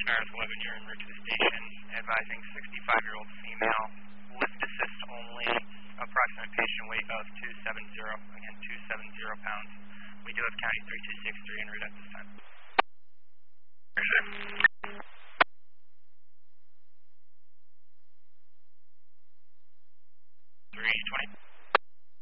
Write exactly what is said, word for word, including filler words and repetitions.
Paris eleven, you're en route to the station, advising sixty-five-year-old female, lift assist only, approximate patient weight of two seventy, again, two seventy pounds. We do have county three two six three en route at this time. three twenty.